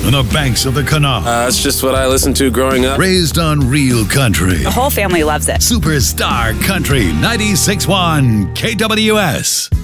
on the banks of the Kanawha. That's just what I listened to growing up. Raised on real country. The whole family loves it. Superstar Country 96.1 KWS.